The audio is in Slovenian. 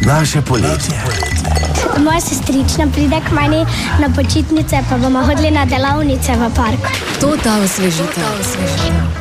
Naše poletje. Moja sestrična pride k meni na počitnice, pa bomo hodili na delavnice v park. To ta osvežitev.